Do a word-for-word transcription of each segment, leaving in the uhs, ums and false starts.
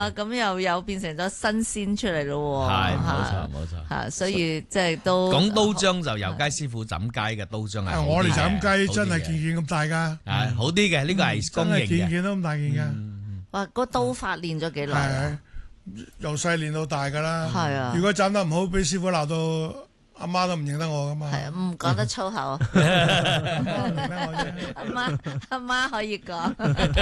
啊，咁又有變成咗新鮮出嚟咯喎， 係冇錯冇錯嚇，所以即係都講刀章就油雞師傅斬雞嘅刀章係好啲嘅， 我哋斬雞好啲嘅真係件件咁大㗎， 係好啲嘅，呢個係公真係件認嘅。 件都咁大件㗎。 哇，個刀法練咗幾耐啊？ 係由細練到大㗎啦。 係啊如果斬得唔好，俾師傅鬧到阿媽都唔認得我㗎嘛。 係啊，唔講得粗口。 阿媽唔認得我啫。 阿媽阿媽可以講。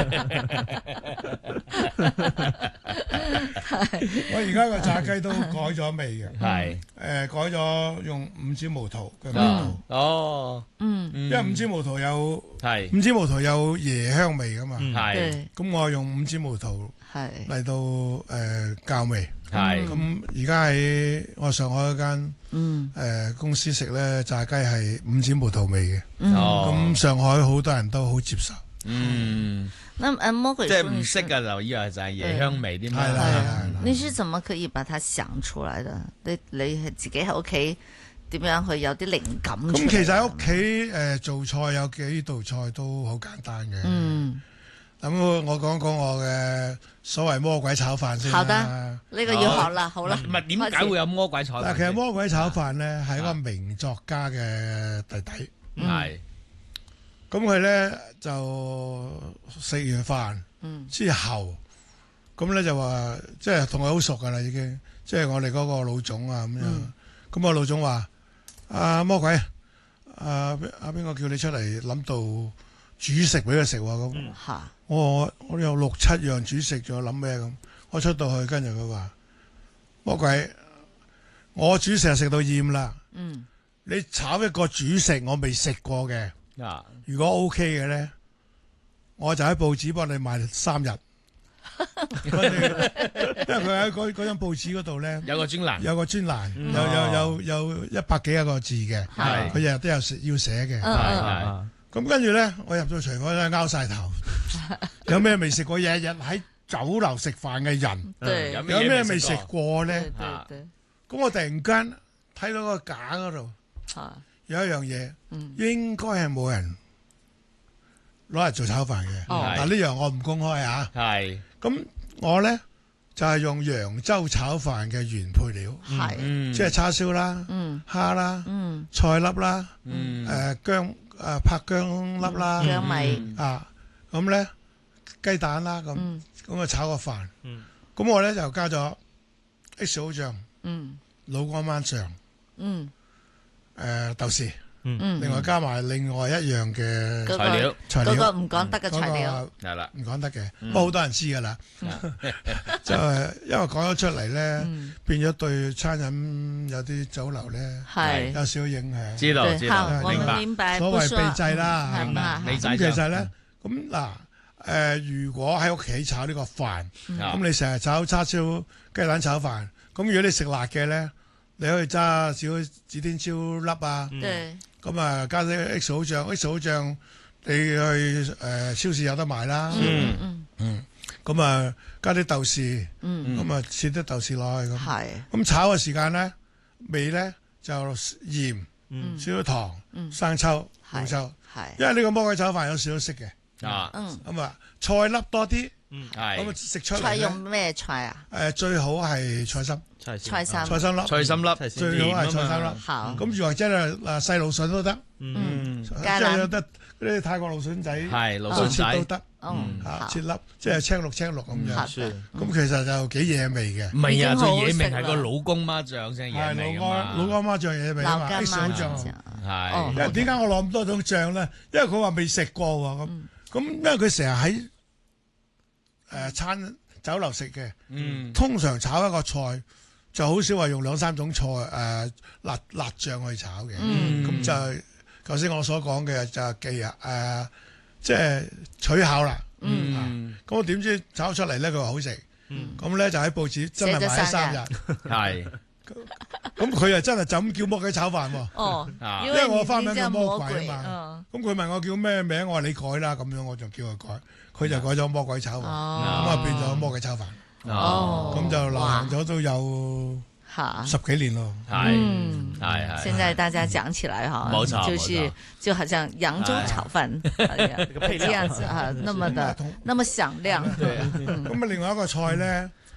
我而家個炸雞都改咗味嘅。 係誒改咗用五指毛肚嘅味道， 哦哦， 嗯， 因為五指毛肚有係五指毛肚有椰香味㗎嘛。 係對， 咁我用五指毛肚係嚟到誒校味。 係咁而家喺我上海嗰間嗯誒公司食咧炸雞係五指毛肚味嘅。 哦， 咁上海好多人都好接受。 嗯， 那誒魔鬼即係叔唔識嘅就以為就係椰香味啲嘛。 係啦係啦係啦。 你是怎麼可以把它想出來的？你你係自己喺屋企點樣去有啲靈感出嚟？ 咁其實喺屋企誒做菜有幾道菜都好簡單嘅。 嗯， 咁我我講講我嘅所謂魔鬼炒飯先啦。 好得，呢個要學啦，好啦。 唔係點解會有魔鬼炒飯？ 嗱，其實魔鬼炒飯咧係一個名作家嘅弟弟。 係咁佢咧就食完飯嗯之後，咁咧就話即係同佢好熟噶啦已經，即係我哋嗰個老總啊咁樣。咁我老總話：阿魔鬼，阿阿邊個叫你出嚟諗到煮食俾佢食喎？咁嚇， 我我有六七樣煮食，仲有諗咩咁？我出到去跟住佢話：魔鬼，我煮食食到厭啦。 嗯你炒一個主食我未食過嘅， 啊， 如果 OK 嘅咧，我就喺報紙幫你賣三日。跟住因為佢喺嗰嗰張報紙嗰度咧， 有個專欄， 有個專欄， 嗯有有有有一百幾個字嘅， 係佢日日都有寫要寫嘅。 嗯係嗯係咁跟住咧，我入到廚房咧，拗晒頭，有咩未食過？日日喺酒樓食飯嘅人， 對有有咩未食過？ 過咧對？對對， 咁我突然間睇到個架嗰度嚇， 有一樣嘢， 嗯應該係冇人攞嚟做炒飯嘅。 哦嗱呢樣我唔公開啊。 係咁我咧就係用揚州炒飯嘅原配料， 係， 嗯即係叉燒啦、 嗯蝦啦、 嗯， 菜粒啦、 嗯誒薑誒拍薑粒啦薑米， 啊，咁咧雞蛋啦咁， 嗯咁啊炒個飯。 嗯咁我咧就加咗 X O 醬、 嗯老乾媽醬、 嗯誒豆豉， 嗯， 另外加埋另外一樣嘅嗰個材料材料。 嗰個唔講得嘅材料， 嗰係啦， 個唔講得嘅，不過好多人知㗎啦。就係因為講咗出嚟咧， 嗯變咗對餐飲有啲酒樓咧係有少少影響。 知道知對，好， 道， 我們明白， 明白， 所謂不說秘製啦， 嗯係咪係咁秘製其實咧，咁嗱誒，如果喺屋企炒呢個飯， 啊咁你成日炒叉燒、雞蛋炒飯，咁如果你食辣嘅咧，你可以揸少指天椒粒啊， 對， 咁啊加啲 X O 醬，X O 醬你去誒超市有得賣啦。 嗯嗯嗯，咁啊加啲豆豉， 嗯， 咁啊切啲豆豉落去咁。 係， 咁炒嘅時間咧，味咧就鹽、 嗯少少糖、 嗯生抽、 係老抽， 係， 因為呢個魔鬼炒飯有少少色嘅， 啊， 嗯， 咁啊菜粒多啲，咁啊係食出嚟菜咧用咩菜啊？ 誒最好係菜心， 菜心菜心菜心粒， 菜心粒最好係菜心粒。 好， 咁如或者係嗱細蘆筍都得， 嗯， 即芥蘭係有得嗰啲泰國蘆筍仔， 係蘆都筍仔， 切都得嗯， 嚇， 好切粒即係青綠青綠咁好樣。 是咁其實就幾惹味嘅。 唔係啊， 已經好好最野味食啦係個老公媽醬先係野味老㗎嘛， 乾老乾媽醬惹味啊嘛老乾 ，X O 媽醬。 醬， 係哦因為點解我攞咁多種醬咧？因為佢話未食過喎，咁咁因為佢成日喺誒餐酒樓食嘅， 嗯通常炒一個菜就好少話用兩三種菜誒辣辣醬去炒嘅， 嗯咁就係頭先我所講嘅就係記啊誒，即係取巧啦。 嗯咁我點知炒出嚟咧？佢話好食， 嗯咁咧就喺報紙真係買咗三日， 係咁佢又真係就咁叫魔鬼炒飯喎。 哦， 啊因為因為我花名你已經叫魔鬼鬼啊嘛嗯， 咁佢問我叫咩名，我話你改啦，咁樣我就叫佢改，佢就改咗魔鬼炒飯，咁哦， 啊變咗魔鬼炒飯， 哦， 咁就流行咗都有好。 十幾年咯。 係嗯， 係係現在大家講起來哈， 冇錯就是冇錯就好像揚州炒飯哎呀這樣子哈，那麼的那麼響亮。 對， 咁啊，另外一個菜咧